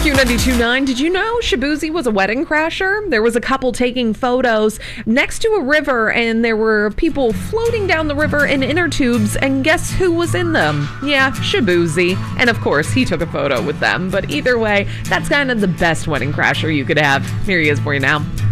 Q92.9, did you know Shaboozey was a wedding crasher? There was a couple taking photos next to a river, and there were people floating down the river in inner tubes, and guess who was in them? Yeah, Shaboozey. And of course, he took a photo with them. But either way, that's kind of the best wedding crasher you could have. Here he is for you now.